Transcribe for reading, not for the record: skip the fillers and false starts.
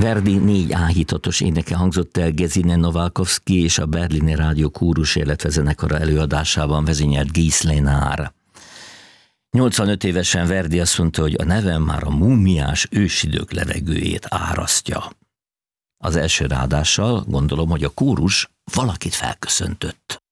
Verdi 4 áhítatos éneke hangzott el Gesine Novákovszky és a Berlini Rádió Kórus életvezenekara előadásában vezényelt Guy Lénár. 85 évesen Verdi azt mondta, hogy a nevem már a múmiás ősidők levegőjét árasztja. Az első ráadással gondolom, hogy a kórus valakit felköszöntött.